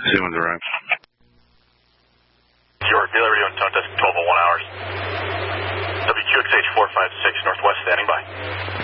Siemens arrived. Your daily radio and tone test 1201 hours. WQXH 456 Northwest standing by.